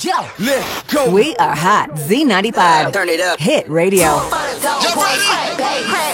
Let's go. We are hot. Z95. Turn it up. Hit radio. Y'all ready?